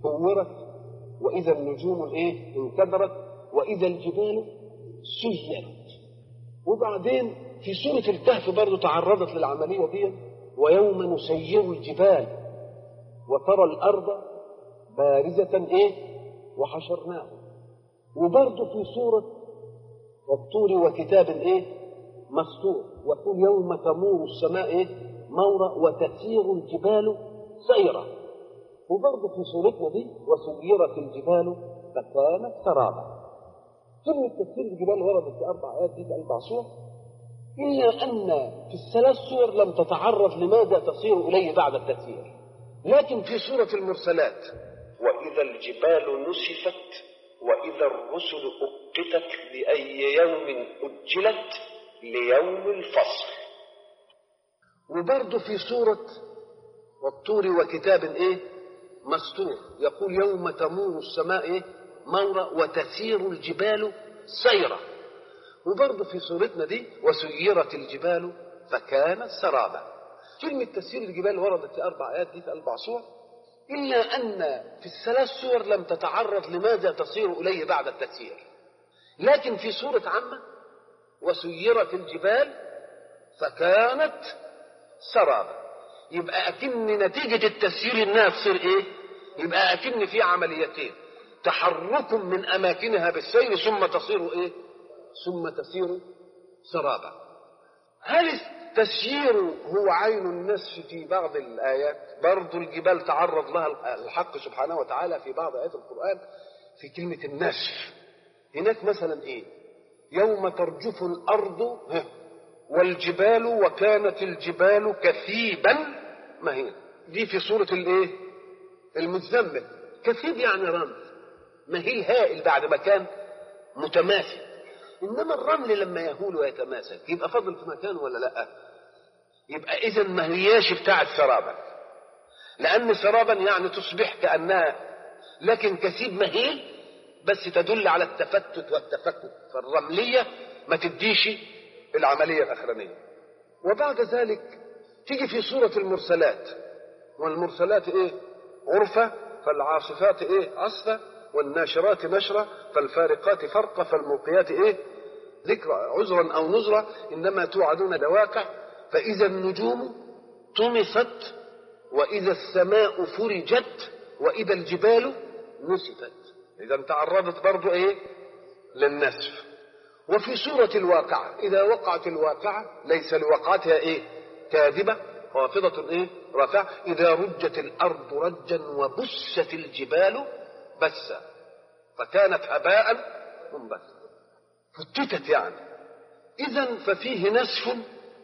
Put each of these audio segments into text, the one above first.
كورت وإذا النجوم انكدرت وإذا الجبال سيرت. وبعدين في سورة الكهف برضو تعرضت للعملية دي، ويوم نسير الجبال وترى الأرض بارزة وحشرناهم. وبرضو في سورة والطور وكتاب مسطور يقول يوم تمور السماء مورا وتسير الجبال سيرا. وبرضو في سورتنا دي وسيرت الجبال فكانت سرابا. كلمة تسير الجبال وردت في 4 آيات دي في 4 سور، إلا أن في ال3 سور لم تتعرض لماذا تصير إليه بعد التسيير. لكن في سورة المرسلات وإذا الجبال نسفت وإذا الرسل أقتت لأي يوم أجلت ليوم الفصل. وبرضه في سورة والطور وكتاب مسطور يقول يوم تمور السماء مورا وتسير الجبال سيرا. وبرضه في سورتنا دي وسيرت الجبال فكانت سرابا. كلمة تسير الجبال وردت في 4 آيات دي في 4 سور، إلا أن في ال3 سور لم تتعرض لماذا تصير إليه بعد التسيير. لكن في سورة عامة وسيرت الجبال فكانت سرابا، يبقى أكن نتيجة التسيير إنها تصير يبقى أكن في عمليتين، تحرك من أماكنها بالسير ثم تصير ثم تسير سرابا. هل التسيير هو عين النسف في بعض الآيات؟ برضو الجبال تعرض لها الحق سبحانه وتعالى في بعض آيات القرآن في كلمة النسف. هناك مثلا يوم ترجف الأرض والجبال وكانت الجبال كثيبا مهينا. دي في سورة المزمل. كثيب يعني رمل، مهيل هائل بعد ما كان متماسك. إنما الرمل لما يهول ويتماسك يبقى فضل في مكانه ولا لا؟ يبقى إذن ما هياش بتاعت سرابا، لأن سرابا يعني تصبح كأنها، لكن كثيب مهيل بس تدل على التفتت والتفكك، فالرملية ما تديش العملية الأخرانية. وبعد ذلك تيجي في سورة المرسلات والمرسلات عرفة فالعاصفات عصفة والناشرات نشرة فالفارقات فرقة فالملقيات ذكرى عذرا أو نذرا إنما توعدون لواقع فإذا النجوم طمست وإذا السماء فرجت وإذا الجبال نسفت. إذا تعرضت برضو للنسف. وفي سورة الواقعة إذا وقعت الواقعة ليس لوقعتها كاذبة خافضة رافعة إذا رجت الأرض رجا وبست الجبال بسا فكانت هباء منبثا. فتتت يعني. إذن ففيه نسف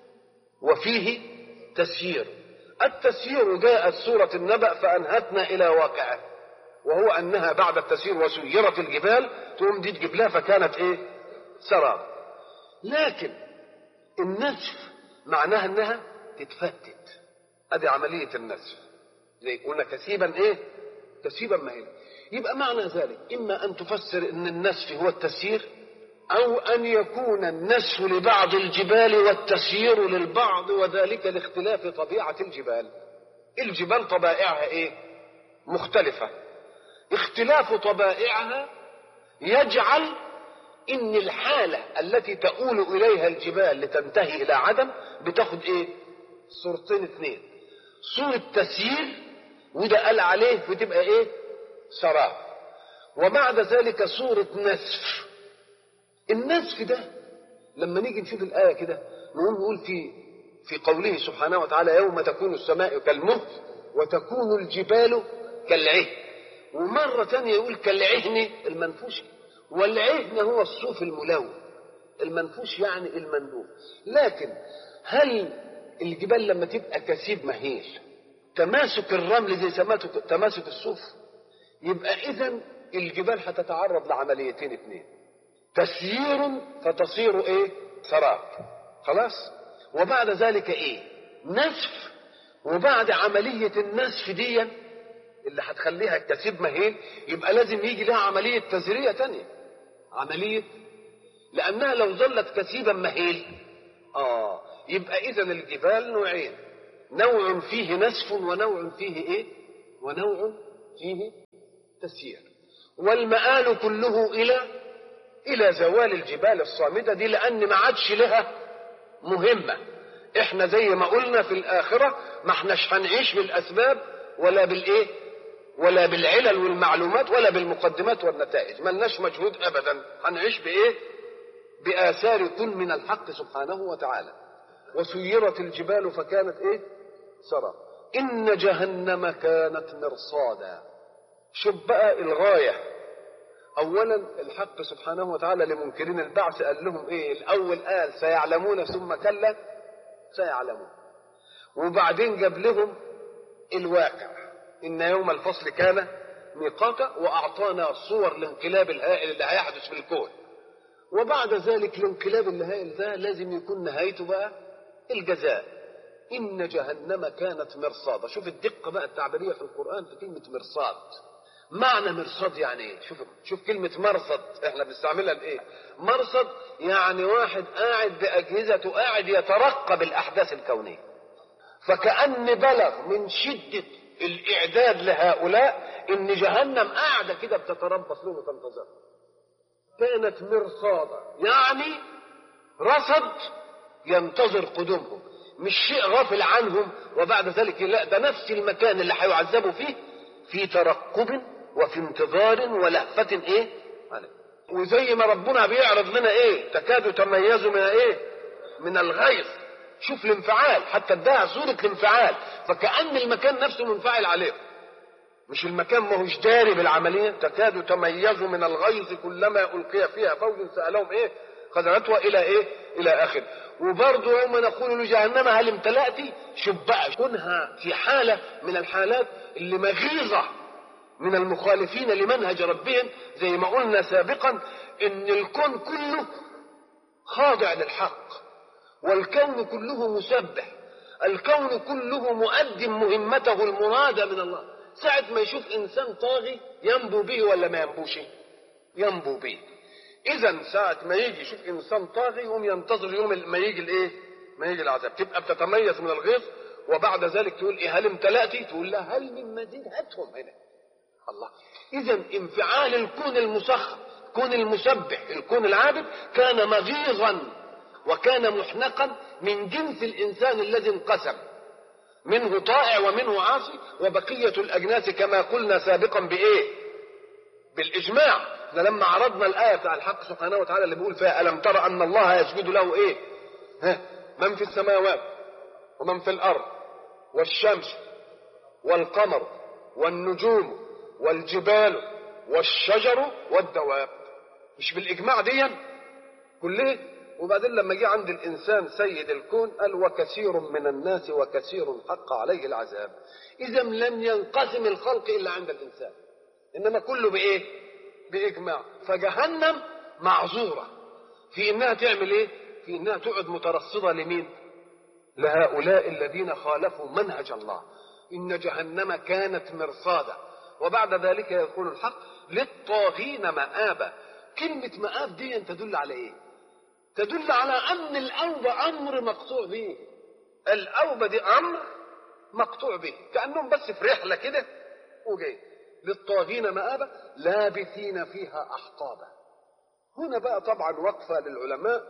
وفيه تسيير. التسيير جاءت سورة النبأ فأنهتنا إلى واقعه، وهو أنها بعد التسيير وسيرت الجبال تقوم دي تجيب لها فكانت سراب. لكن النسف معناها أنها تتفتت. هذه عملية النسف زي قلنا كثيبا كثيبا مهيلا. يبقى معنى ذلك إما أن تفسر أن النسف هو التسيير أو أن يكون النسف لبعض الجبال والتسيير للبعض، وذلك لاختلاف طبيعة الجبال. الجبال طبائعها مختلفة. اختلاف طبائعها يجعل إن الحالة التي تؤول إليها الجبال لتنتهي إلى عدم بتاخد صورتين 2، صورة تسيير وده قال عليه بتبقى سراب، وبعد ذلك صورة نسف. النسف ده لما نيجي نشوف الآية كده نقول في قوله سبحانه وتعالى يوم تكون السماء كالمهل وتكون الجبال كالعهن، ومرة ثانية يقول كالعهن المنفوش، والعهن هو الصوف الملون، المنفوش يعني المندوب. لكن هل الجبال لما تبقى كثيب مهيل تماسك الرمل زي تماسك الصوف؟ يبقى إذن الجبال هتتعرض لعمليتين 2، تسيير فتصير سراب خلاص، وبعد ذلك نسف. وبعد عملية النسف دي اللي هتخليها كثيب مهيل يبقى لازم يجي لها عملية تزرية تانية، عملية، لأنها لو ظلت كثيبا مهيل يبقى إذن الجبال نوعين، نوع فيه نسف ونوع فيه ونوع فيه تسير. والمآل كله إلى زوال الجبال الصامدة دي، لأن ما عادش لها مهمة. احنا زي ما قلنا في الآخرة ما احناش هنعيش بالأسباب ولا بالإيه ولا بالعلل والمعلومات ولا بالمقدمات والنتائج، ما لناش مجهود أبدا، هنعيش بإيه؟ بآثار كن من الحق سبحانه وتعالى. وسيرت الجبال فكانت إيه؟ سراب. إن جهنم كانت مرصادا. شوف بقى الغاية. أولا الحق سبحانه وتعالى لمنكرين البعث قال لهم إيه؟ الأول قال سيعلمون ثم كلا سيعلمون، وبعدين جاب لهم الواقع إن يوم الفصل كان ميقاتا، وأعطانا صور الانقلاب الهائل اللي هيحدث في الكون. وبعد ذلك الانقلاب الهائل ده لازم يكون نهايته بقى الجزاء. إن جهنم كانت مرصادا. شوف الدقة بقى التعبيرية في القرآن في كلمة مرصاد. معنى مرصاد يعني ايه؟ شوف كلمة مرصد احنا بنستعملها لايه؟ مرصد يعني واحد قاعد بأجهزته، قاعد يترقب الأحداث الكونية. فكأن بلغ من شدة الإعداد لهؤلاء إن جهنم قاعدة كده بتتربص لهم وتنتظر. كانت مرصادا يعني رصد ينتظر قدومهم، مش شيء غافل عنهم وبعد ذلك لا، ده نفس المكان اللي هيعذبوا فيه في ترقب وفي انتظار ولهفة ايه عليه. وزي ما ربنا بيعرض لنا ايه؟ تكاد تميز من ايه؟ من الغيظ. شوف الانفعال، حتى اداها صورة الانفعال، فكأن المكان نفسه منفعل عليه، مش المكان ما هوش داري بالعملية. تكاد تميز من الغيظ كلما ألقي فيها فوج سألهم ايه خزنتها الى ايه الى اخر. وبرضه يوم نقول لجهنم هل امتلأت. شوف بقى كونها في حالة من الحالات اللي مغيظة من المخالفين لمنهج ربهم، زي ما قلنا سابقا ان الكون كله خاضع للحق، والكون كله مسبح، الكون كله مؤدم مهمته المرادة من الله. ساعة ما يشوف انسان طاغي ينبو به ولا ما ينبوش؟ ينبو به. اذا ساعة ما يجي يشوف انسان طاغي يقوم ينتظر يوم ما يجي الايه؟ ما يجي العذاب. تبقى بتتميز من الغيظ، وبعد ذلك تقول ايه؟ هل امتلأتي؟ تقول لا هل من مزيد؟ هاتهم هنا. الله. اذا انفعال الكون المسخر، الكون المسبح، الكون العابد كان مغيظا وكان محنقا من جنس الانسان الذي انقسم، منه طائع ومنه عاصي، وبقية الاجناس كما قلنا سابقا بايه؟ بالاجماع. لما عرضنا الآية بتاع الحق سبحانه وتعالى اللي بيقول فيها ألم ترى أن الله يسجد له إيه؟ من في السماوات ومن في الأرض والشمس والقمر والنجوم والجبال والشجر والدواب. مش بالإجماع دي كله؟ وبعدين لما جه عند الإنسان سيد الكون قال وكثير من الناس وكثير حق عليه العذاب. إذا لم ينقسم الخلق إلا عند الإنسان، إنما كله بإيه؟ بإجماع. فجهنم معذورة في إنها تعمل إيه؟ في إنها تقعد مترصدة لمين؟ لهؤلاء الذين خالفوا منهج الله. إن جهنم كانت مرصادا. وبعد ذلك يقول الحق للطاغين مآبا. كلمة مآب دي تدل على إيه؟ تدل على أن الأوبة أمر مقطوع به. الأوبة دي أمر مقطوع به، كأنهم بس في رحلة كده وجاي. للطاغين مآبا لابثين فيها أحقابا. هنا بقى طبعا وقفة للعلماء.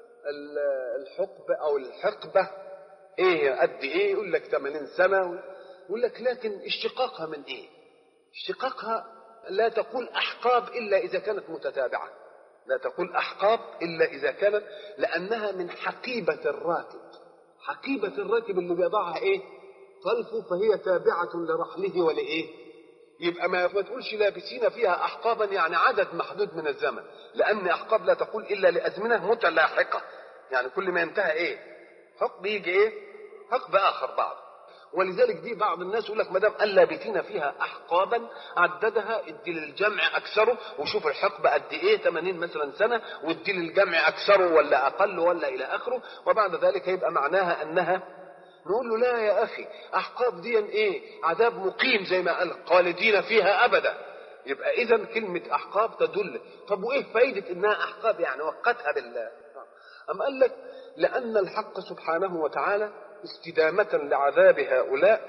الحقبة أو الحقبة إيه قد إيه؟ يقول لك 80 سنة، يقول لك لكن اشتقاقها من إيه؟ اشتقاقها لا تقول أحقاب إلا إذا كانت متتابعة، لا تقول أحقاب إلا إذا كانت، لأنها من حقيبة الراكب. حقيبة الراكب اللي بيضعها إيه؟ خلفه، فهي تابعة لرحله ولإيه؟ يبقى ما تقولش لابسين فيها أحقابا يعني عدد محدود من الزمن، لأن أحقاب لا تقول إلا لأزمنة متلاحقة، يعني كل ما ينتهى إيه؟ حقب يجي إيه؟ حقب آخر بعد. ولذلك دي بعض الناس يقول لك ما دام قال لابثين فيها أحقابا عددها، ادي للجمع أكثره وشوف الحقبة قد إيه، 80 مثلا سنة، وادي للجمع أكثره ولا أقل ولا إلى آخره، وبعد ذلك يبقى معناها أنها نقول له لا يا أخي، أحقاب دي إيه؟ عذاب مقيم زي ما قال خالدين فيها أبدا. يبقى إذن كلمة أحقاب تدل. طب وإيه فايدة إنها أحقاب يعني وقتها بالله؟ أم قال لك لأن الحق سبحانه وتعالى استدامة لعذاب هؤلاء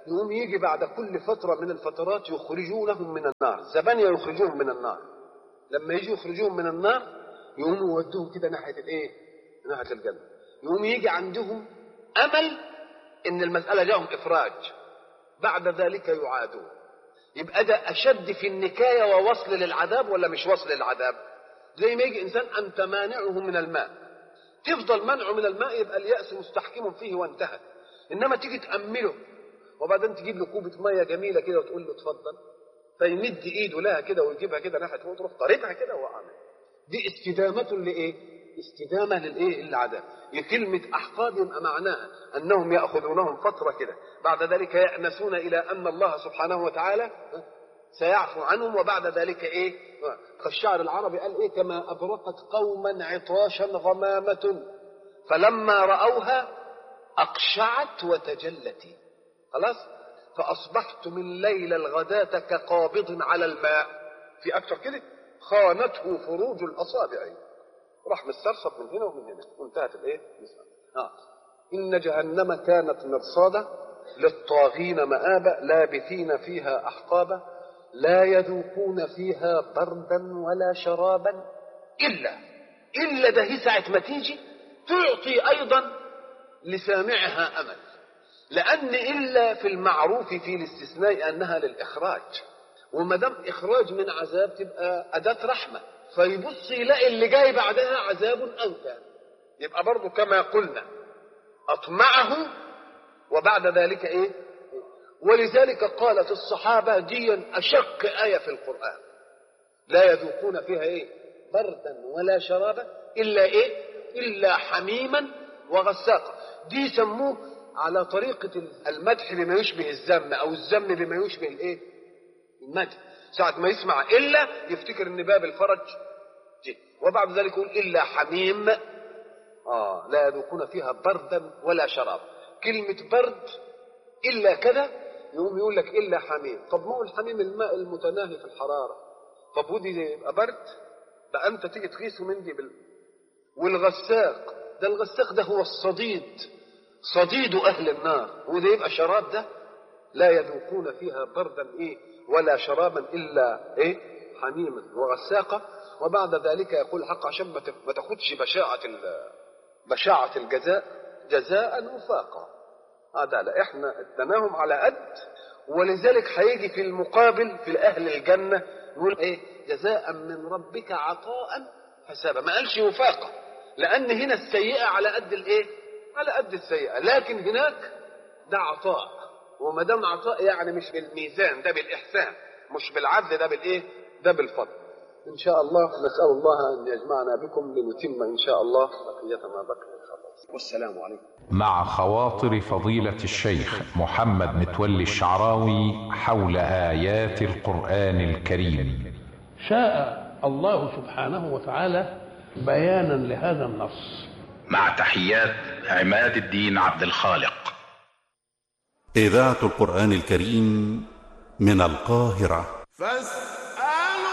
يقوم يجي بعد كل فترة من الفترات يخرجونهم من النار، زبانية يخرجوهم من النار. لما يجي يخرجوهم من النار يقوموا يودوهم كده ناحية الايه؟ ناحية الجنة. يقوم يجي عندهم أمل إن المسألة جاهم إخراج، بعد ذلك يعادون. يبقى ده أشد في النكاية ووصل للعذاب ولا مش وصل للعذاب؟ زي ما يجي إنسان أنت مانعه من الماء، تفضل منعه من الماء يبقى اليأس مستحكم فيه وانتهى. إنما تيجي تأمله وبعدين تجيب له كوبة مية جميلة كده وتقول له اتفضل، فيمد إيده لها كده ويجيبها كده ناحية فوق تروح طاردها كده وعامل. دي استدامة لإيه؟ استدامة للإيه؟ للعذاب. كلمة أحقاب يبقى معناها أنهم يأخذونهم فترة كده، بعد ذلك يأنسون إلى أن الله سبحانه وتعالى سيعفو عنهم، وبعد ذلك إيه؟ فالشاعر العربي قال إيه؟ كما أبرقت قوما عطاشا غمامة فلما رأوها أقشعت وتجلت. خلاص؟ فأصبحت من ليل الغداة كقابض على الماء. في أكثر كده؟ خانته فروج الأصابع، راح مسترصد من هنا ومن هنا وانتهت الايه؟ إن جهنم كانت مرصادا للطاغين مآبا لابثين فيها أحقابا لا يذوقون فيها بردا ولا شرابا إلا ده هي ساعة ما تيجي تعطي أيضا لسامعها أمل، لأن إلا في المعروف في الاستثناء أنها للإخراج، وما دام إخراج من عذاب تبقى أداة رحمة، فيبص يلاقي اللي جاي بعدها عذاب أنكى، يبقى برضو كما قلنا أطمعه وبعد ذلك إيه؟ ولذلك قالت الصحابة دي أشق آية في القرآن، لا يذوقون فيها إيه؟ بردا ولا شرابا إلا إيه؟ إلا حميما وغساقا. دي سموه على طريقة المدح بما يشبه الذم، أو الذم بما يشبه الإيه؟ المدح. ساعة ما يسمع إلا يفتكر إن باب الفرج جه، وبعد ذلك يقول إلا حميم لا يذوقون فيها بردا ولا شراب. كلمة برد إلا كذا يقوم يقول لك إلا حميم. طب ما هو الحميم الماء المتناهي في الحرارة، طب ودي يبقى برد؟ ده أنت تيجي تقيسه من دي والغساق ده، الغساق ده هو الصديد، صديد أهل النار، وده يبقى شراب ده؟ لا يذوقون فيها بردا إيه ولا شرابا إلا إيه؟ حميما وغساقا. وبعد ذلك يقول الحق عشان ما تاخدش بشاعة الجزاء جزاء وفاقا. هذا لا، احنا ادناهم على قد، ولذلك هيجي في المقابل في أهل الجنة يقول ايه؟ جزاء من ربك عطاء حسابا. ما قالش وفاقا، لأن هنا السيئة على قد الايه؟ على قد السيئة، لكن هناك ده عطاء، وما دام عطاء يعني مش بالميزان، ده بالإحسان، مش بالعدل، ده بالايه؟ ده بالفضل. إن شاء الله نسأل الله أن يجمعنا بكم لنتم إن شاء الله بقية ما بقي. والسلام عليكم. مع خواطر فضيلة الشيخ محمد متولي الشعراوي حول آيات القرآن الكريم. شاء الله سبحانه وتعالى بيانا لهذا النص. مع تحيات عماد الدين عبد الخالق. إذاعة القرآن الكريم من القاهرة.